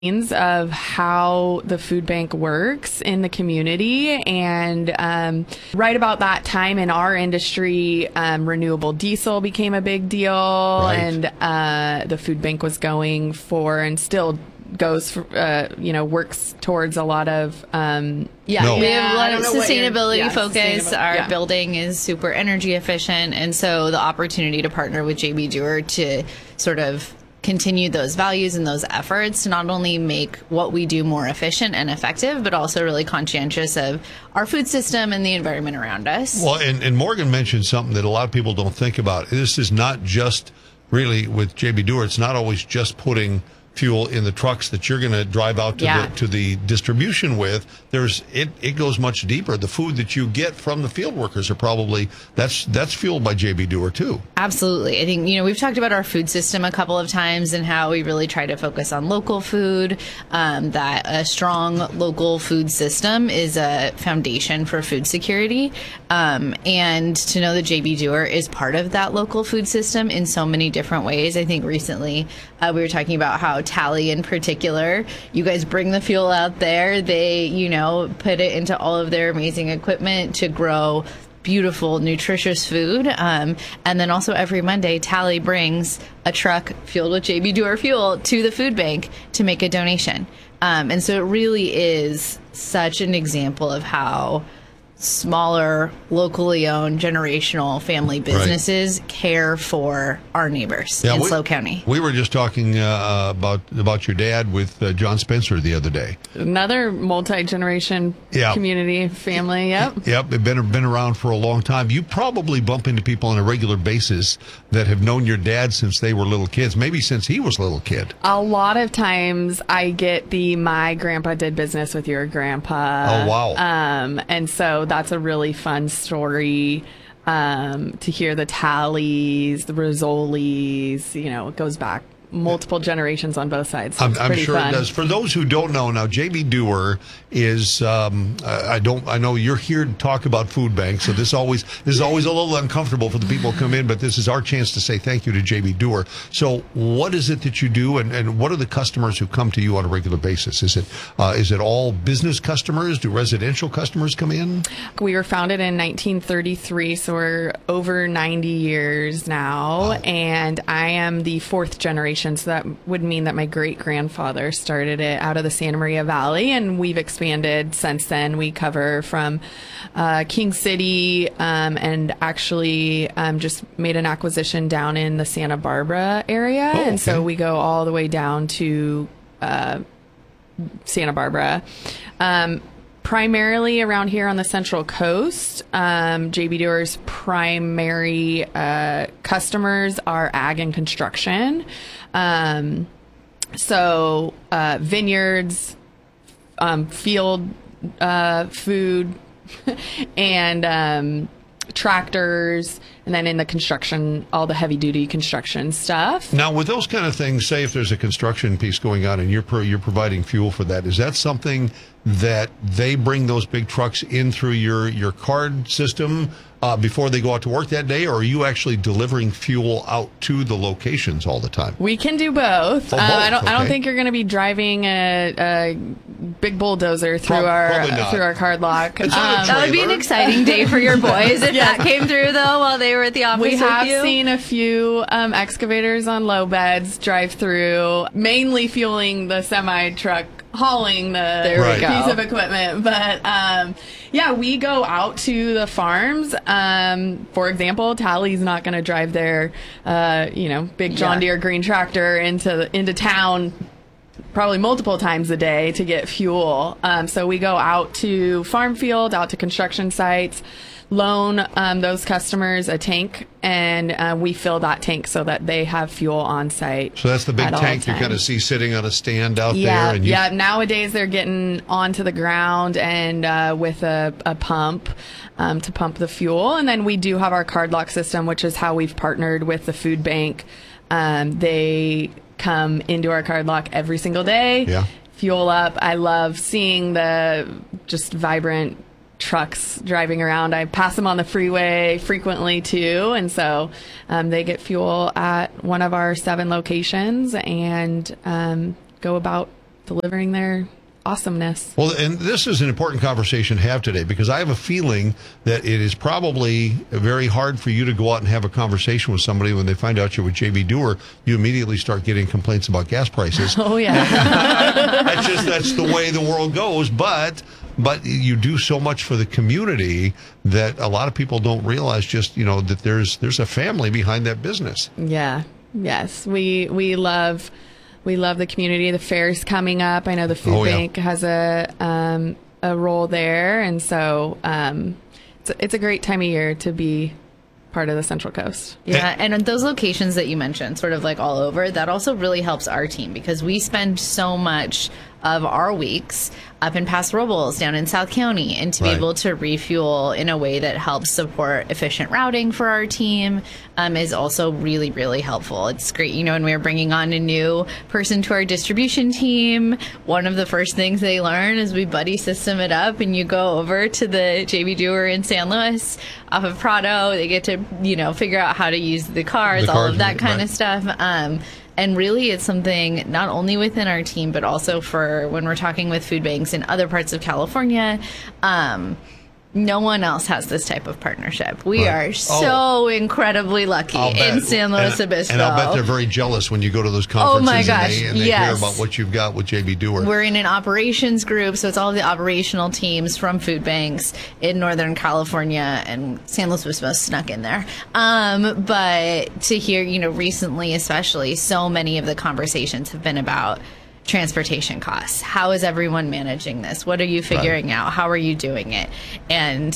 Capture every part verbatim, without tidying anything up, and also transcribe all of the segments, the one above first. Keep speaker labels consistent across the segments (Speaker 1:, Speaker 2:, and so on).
Speaker 1: of how the food bank works in the community. And um, right about that time in our industry, um, renewable diesel became a big deal.
Speaker 2: Right.
Speaker 1: And uh, the food bank was going for, and still goes for, uh, you know, works towards a lot of um,
Speaker 3: Yeah,
Speaker 2: No.
Speaker 3: we have a lot
Speaker 1: I
Speaker 3: of
Speaker 1: don't know what you're-
Speaker 3: sustainability
Speaker 1: yeah,
Speaker 3: focus.
Speaker 1: sustainable-
Speaker 3: Our
Speaker 1: yeah.
Speaker 3: building is super energy efficient, and so the opportunity to partner with J B. Dewar to sort of continue those values and those efforts to not only make what we do more efficient and effective, but also really conscientious of our food system and the environment around us.
Speaker 2: Well, and, and Morgan mentioned something that a lot of people don't think about. This is not just really with J B. Dewar. It's not always just putting fuel in the trucks that you're going to drive out to
Speaker 3: Yeah.
Speaker 2: the to the distribution with. There's it it goes much deeper. The food that you get from the field workers are probably that's that's fueled by J B. Dewar too.
Speaker 3: Absolutely. I think, you know, we've talked about our food system a couple of times and how we really try to focus on local food, um, that a strong local food system is a foundation for food security. Um, and to know that J B. Dewar is part of that local food system in so many different ways. I think recently uh, we were talking about how Tally in particular, you guys bring the fuel out there. They, you know, put it into all of their amazing equipment to grow beautiful, nutritious food. Um, and then also every Monday, Tally brings a truck filled with J B. Dewar fuel to the food bank to make a donation. Um, and so it really is such an example of how smaller, locally owned, generational family businesses care for our neighbors in
Speaker 2: we,
Speaker 3: SLO County.
Speaker 2: We were just talking uh, about about your dad with uh, John Spencer the other day.
Speaker 1: Another multi-generation
Speaker 2: Yeah.
Speaker 1: community family. Yep.
Speaker 2: Yep, they've been been around for a long time. You probably bump into people on a regular basis that have known your dad since they were little kids, maybe since he was a little kid.
Speaker 1: A lot of times I get the my grandpa did business with your grandpa.
Speaker 2: Oh, wow.
Speaker 1: Um, and so that's a really fun story um, to hear the Tallies, the Rossolis, you know, it goes back multiple generations on both sides. So
Speaker 2: I'm,
Speaker 1: it's
Speaker 2: I'm
Speaker 1: pretty
Speaker 2: sure
Speaker 1: fun.
Speaker 2: it does. For those who don't know, now J B. Dewar is. Um, I I don't. I know you're here to talk about food banks, so this always this is always a little uncomfortable for the people who come in. But this is our chance to say thank you to J B. Dewar. So, what is it that you do, and, and what are the customers who come to you on a regular basis? Is it uh, is it all business customers? Do residential customers come in?
Speaker 1: We were founded in nineteen thirty-three, so we're over ninety years now,
Speaker 2: Wow.
Speaker 1: and I am the fourth generation. So that would mean that my great grandfather started it out of the Santa Maria Valley, and we've expanded since then. We cover from uh, King City, um, and actually um, just made an acquisition down in the Santa Barbara area,
Speaker 2: Oh, okay.
Speaker 1: and so we go all the way down to uh, Santa Barbara. Um, Primarily around here on the Central Coast, um, J B. Dewar's primary uh, customers are ag and construction. Um, so uh, vineyards, um, field uh, food, and um, tractors, and then in the construction, all the heavy duty construction stuff.
Speaker 2: Now, with those kind of things, say if there's a construction piece going on and you're pro- you're providing fuel for that, is that something that they bring those big trucks in through your, your card system uh, before they go out to work that day, or are you actually delivering fuel out to the locations all the time?
Speaker 1: We can do both.
Speaker 2: Oh,
Speaker 1: Uh, I
Speaker 2: both,
Speaker 1: don't. I don't
Speaker 2: okay.
Speaker 1: think you're going to be driving a, a big bulldozer through
Speaker 2: Prob-
Speaker 1: our
Speaker 2: probably not.
Speaker 1: through our card lock.
Speaker 2: It's not a
Speaker 3: That would be an
Speaker 2: trailer.
Speaker 3: exciting day for your boys if that came through, though, while they were at the office
Speaker 1: We
Speaker 3: with
Speaker 1: have
Speaker 3: you.
Speaker 1: seen a few um, excavators on low beds drive through, mainly fueling the semi truck hauling the
Speaker 3: There
Speaker 2: we Right.
Speaker 1: piece
Speaker 3: go.
Speaker 1: of equipment. But um, yeah, we go out to the farms. Um, for example, Tally's not going to drive their, uh, you know, big John
Speaker 3: Yeah.
Speaker 1: Deere green tractor into into town probably multiple times a day to get fuel. Um, so we go out to farm field, out to construction sites, loan um, those customers a tank, and uh, we fill that tank so that they have fuel on site.
Speaker 2: So that's the big
Speaker 1: at all
Speaker 2: tank you kind of
Speaker 1: times.
Speaker 2: see sitting on a stand out
Speaker 1: Yeah,
Speaker 2: there. And you,
Speaker 1: yeah. Nowadays they're getting onto the ground and uh, with a, a pump um, to pump the fuel, and then we do have our card lock system, which is how we've partnered with the food bank. Um, they come into our card lock every single day.
Speaker 2: Yeah.
Speaker 1: Fuel up. I love seeing the just vibrant trucks driving around. I pass them on the freeway frequently too, and so um, they get fuel at one of our seven locations and um, go about delivering their awesomeness.
Speaker 2: Well, and this is an important conversation to have today because I have a feeling that it is probably very hard for you to go out and have a conversation with somebody when they find out you're with J B. Dewar. You immediately start getting complaints about gas prices.
Speaker 1: Oh, yeah.
Speaker 2: That's just, that's the way the world goes. But, but you do so much for the community that a lot of people don't realize just, you know, that there's, there's a family behind that business.
Speaker 1: Yeah. Yes. We, we love... We love the community. The fair's coming up. I know the food
Speaker 2: Oh, yeah.
Speaker 1: bank has a um, a role there, and so um, it's, a, it's a great time of year to be part of the Central Coast.
Speaker 3: Yeah, and those locations that you mentioned, sort of like all over, that also really helps our team because we spend so much of our weeks up in Paso Robles, down in South County, and to
Speaker 2: Right.
Speaker 3: be able to refuel in a way that helps support efficient routing for our team um, is also really, really helpful. It's great, you know, when we're bringing on a new person to our distribution team, one of the first things they learn is we buddy system it up, and you go over to the J B. Dewar in San Luis off of Prado. They get to, you know, figure out how to use the cars,
Speaker 2: The
Speaker 3: all
Speaker 2: cars,
Speaker 3: of that kind
Speaker 2: right.
Speaker 3: of stuff. Um, And really, it's something not only within our team, but also for when we're talking with food banks in other parts of California. Um, no one else has this type of partnership. We
Speaker 2: Right.
Speaker 3: are so
Speaker 2: Oh.
Speaker 3: incredibly lucky
Speaker 2: I'll bet.
Speaker 3: in San Luis
Speaker 2: and,
Speaker 3: Obispo.
Speaker 2: And I'll bet they're very jealous when you go to those conferences
Speaker 3: Oh my
Speaker 2: and
Speaker 3: gosh,
Speaker 2: they, and they
Speaker 3: yes.
Speaker 2: hear about what you've got with J B. Dewar.
Speaker 3: We're in an operations group, so it's all the operational teams from food banks in Northern California, and San Luis Obispo snuck in there. Um, but to hear, you know, recently especially, so many of the conversations have been about transportation costs. How is everyone managing this? What are you figuring
Speaker 2: Right.
Speaker 3: out? How are you doing it? And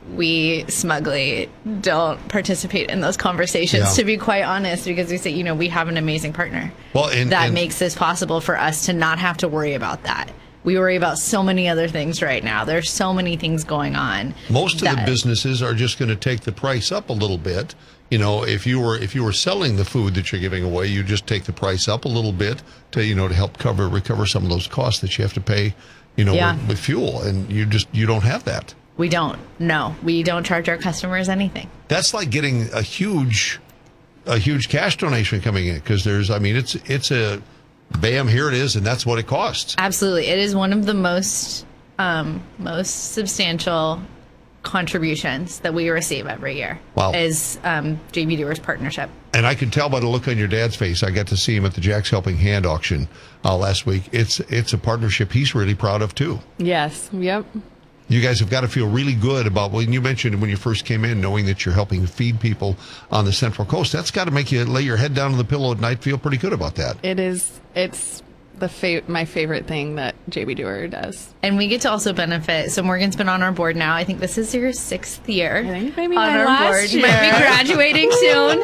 Speaker 3: we smugly don't participate in those conversations,
Speaker 2: Yeah.
Speaker 3: to be quite honest, because we say, you know, we have an amazing partner
Speaker 2: Well, and-
Speaker 3: that
Speaker 2: and-
Speaker 3: makes this possible for us to not have to worry about that. We worry about so many other things right now. There's so many things going on.
Speaker 2: Most of the
Speaker 3: that-
Speaker 2: businesses are just going to take the price up a little bit. You know, if you were if you were selling the food that you're giving away, you just take the price up a little bit to you know to help cover recover some of those costs that you have to pay. You know,
Speaker 3: Yeah.
Speaker 2: with, with fuel, and you just you don't have that.
Speaker 3: We don't. No, we don't charge our customers anything.
Speaker 2: That's like getting a huge a huge cash donation coming in because there's I mean it's it's a bam, here it is, and that's what it costs.
Speaker 3: Absolutely. It is one of the most um, most substantial contributions that we receive every year.
Speaker 2: Wow.
Speaker 3: Is um, J B. Dewar's partnership.
Speaker 2: And I could tell by the look on your dad's face. I got to see him at the Jack's Helping Hand auction uh, last week. It's it's a partnership he's really proud of too.
Speaker 1: Yes. Yep.
Speaker 2: You guys have got to feel really good about when you mentioned when you first came in, knowing that you're helping feed people on the Central Coast. That's got to make you lay your head down on the pillow at night, feel pretty good about that.
Speaker 1: It is. It's the fa- my favorite thing that J B. Dewar does.
Speaker 3: And we get to also benefit. So Morgan's been on our board now. I think this is your sixth year.
Speaker 1: I think maybe
Speaker 3: on
Speaker 1: my
Speaker 3: our
Speaker 1: last
Speaker 3: board. You might be
Speaker 1: year.
Speaker 3: graduating soon.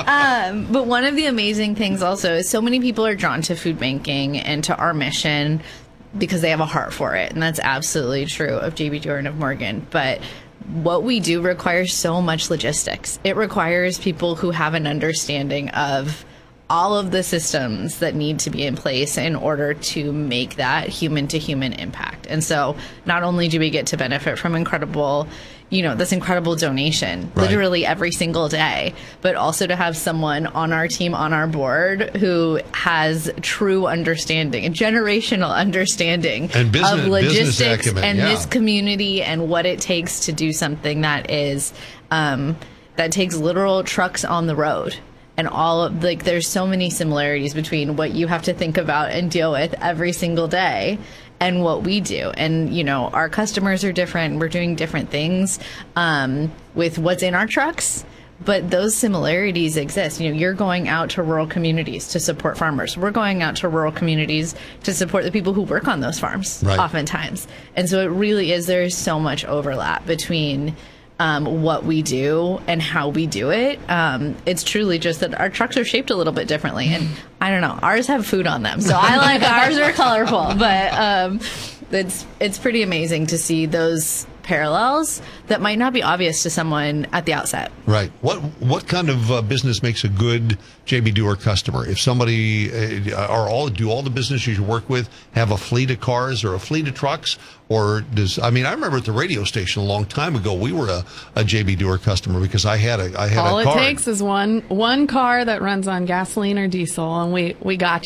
Speaker 3: Um, but one of the amazing things also is so many people are drawn to food banking and to our mission because they have a heart for it. And that's absolutely true of J B. Dewar and of Morgan. But what we do requires so much logistics. It requires people who have an understanding of all of the systems that need to be in place in order to make that human to human impact. And so not only do we get to benefit from incredible, you know, this incredible donation
Speaker 2: Right.
Speaker 3: literally every single day, but also to have someone on our team, on our board who has true understanding, a generational understanding
Speaker 2: And business-
Speaker 3: of logistics
Speaker 2: business acumen,
Speaker 3: and
Speaker 2: yeah.
Speaker 3: this community and what it takes to do something that is, um, that takes literal trucks on the road. And all of, like, there's so many similarities between what you have to think about and deal with every single day and what we do. And, you know, our customers are different. We're doing different things um, with what's in our trucks. But those similarities exist. You know, you're going out to rural communities to support farmers. We're going out to rural communities to support the people who work on those farms,
Speaker 2: Right.
Speaker 3: oftentimes. And so it really is, there's so much overlap between Um, what we do and how we do it. Um, it's truly just that our trucks are shaped a little bit differently, and I don't know, ours have food on them, so I like ours are colorful. But um, it's it's pretty amazing to see those parallels that might not be obvious to someone at the outset.
Speaker 2: Right. What what kind of uh, business makes a good J B. Dewar customer? If somebody uh, are all do all the businesses you work with have a fleet of cars or a fleet of trucks, or does I mean I remember at the radio station a long time ago we were a, a J B. Dewar customer because I had a I had
Speaker 1: All
Speaker 2: a
Speaker 1: it
Speaker 2: car.
Speaker 1: takes is one one car that runs on gasoline or diesel, and we we got you.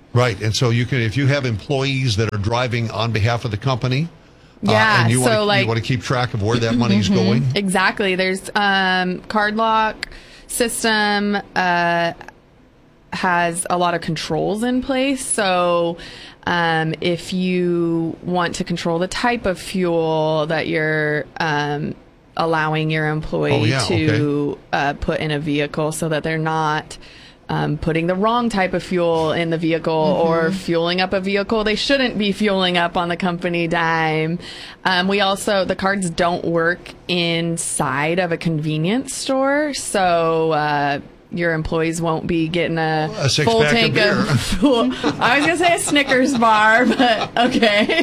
Speaker 2: Right. And so you can, if you have employees that are driving on behalf of the company,
Speaker 1: Yeah,
Speaker 2: uh, and you
Speaker 1: so
Speaker 2: want
Speaker 1: like
Speaker 2: you want to keep track of where that money's going.
Speaker 1: exactly. There's um, card lock system uh, has a lot of controls in place. So um, if you want to control the type of fuel that you're um, allowing your employee
Speaker 2: Oh, yeah,
Speaker 1: to uh, put in a vehicle, so that they're not Um, putting the wrong type of fuel in the vehicle or fueling up a vehicle they shouldn't be fueling up on the company dime. Um, we also, the cards don't work inside of a convenience store, so uh, your employees won't be getting a,
Speaker 2: A six
Speaker 1: full
Speaker 2: pack of
Speaker 1: tank
Speaker 2: beer.
Speaker 1: of fuel. I was going to say a Snickers bar, but okay.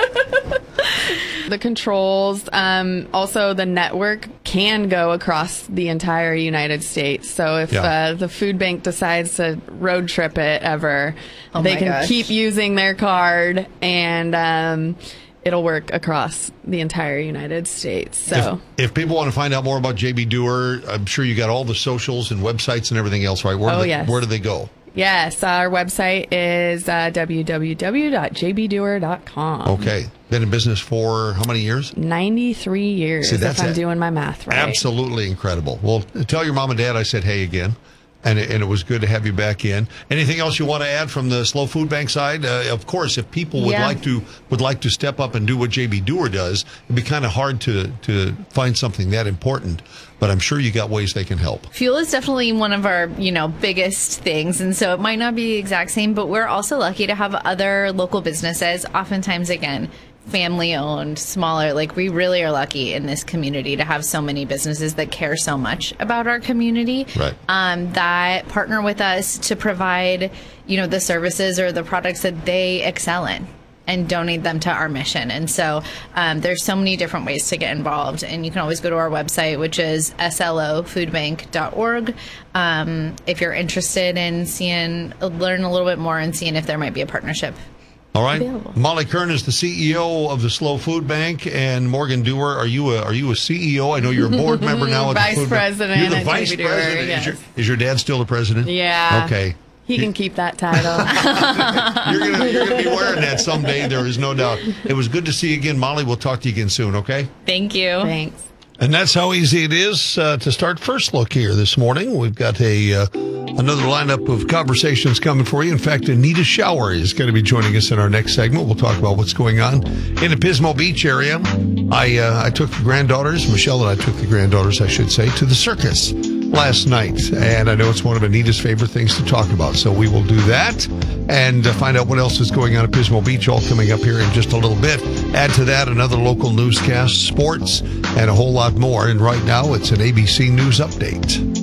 Speaker 1: The controls, um, also the network can go across the entire United States. So if
Speaker 2: Yeah.
Speaker 1: uh, the food bank decides to road trip it ever,
Speaker 3: Oh
Speaker 1: they
Speaker 3: my
Speaker 1: can
Speaker 3: gosh.
Speaker 1: keep using their card, and um, it'll work across the entire United States. So
Speaker 2: If, if people want to find out more about J B Doer, I'm sure you got all the socials and websites and everything else, right? Where do
Speaker 1: Oh,
Speaker 2: they,
Speaker 1: yes.
Speaker 2: Where do they go?
Speaker 1: yes, our website is uh, w w w dot j b doer dot com.
Speaker 2: Okay. Been in business for how many years?
Speaker 1: ninety-three years,
Speaker 2: See, that's
Speaker 1: if I'm
Speaker 2: it.
Speaker 1: doing my math right.
Speaker 2: Absolutely incredible. Well, tell your mom and dad I said hey again. And it, and it was good to have you back in. Anything else you want to add from the Slow Food Bank side? Uh, of course, if people would
Speaker 1: Yeah.
Speaker 2: like to would like to step up and do what J B Doer does, it'd be kind of hard to to find something that important. But I'm sure you got ways they can help.
Speaker 3: Fuel is definitely one of our, you know, biggest things. And so it might not be the exact same, but we're also lucky to have other local businesses, oftentimes, again, family owned, smaller. Like, we really are lucky in this community to have so many businesses that care so much about our community.
Speaker 2: Right.
Speaker 3: Um, that partner with us to provide, you know, the services or the products that they excel in, and donate them to our mission. And so um, there's so many different ways to get involved. And you can always go to our website, which is s l o food bank dot org. Um, if you're interested in seeing, learn a little bit more and seeing if there might be a partnership.
Speaker 2: All right.
Speaker 3: Available.
Speaker 2: Molly Kern is the C E O of the Slow Food Bank, and Morgan Dewar, are you a are you a C E O? I know you're a board member now at
Speaker 1: Vice
Speaker 2: the Food Bank.
Speaker 1: president
Speaker 2: You're the
Speaker 1: at
Speaker 2: vice
Speaker 1: J B Doer,
Speaker 2: president.
Speaker 1: yes.
Speaker 2: Is, your, is your dad still the president?
Speaker 1: Yeah.
Speaker 2: Okay.
Speaker 1: He can keep that title.
Speaker 2: You're gonna you're gonna be wearing that someday. There is no doubt. It was good to see you again, Molly. We'll talk to you again soon. Okay.
Speaker 3: Thank you.
Speaker 1: Thanks.
Speaker 2: And that's how easy it is uh, to start First Look here this morning. We've got a uh, another lineup of conversations coming for you. In fact, Anita Shower is going to be joining us in our next segment. We'll talk about what's going on in the Pismo Beach area. I uh, I took the granddaughters, Michelle and I took the granddaughters, I should say, to the circus last night. And I know it's one of Anita's favorite things to talk about. So we will do that and uh, find out what else is going on at Pismo Beach, all coming up here in just a little bit. Add to that another local newscast, sports, and a whole lot more. And right now, it's an A B C News Update.